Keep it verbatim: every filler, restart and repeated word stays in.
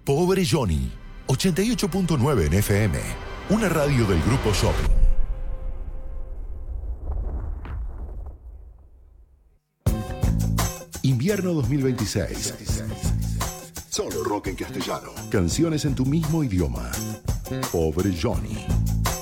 Pobre Johnny, ochenta y ocho punto nueve en F M, una radio del Grupo Shopping. Invierno dos mil veintiséis. Solo rock en castellano. Canciones en tu mismo idioma. Pobre Johnny.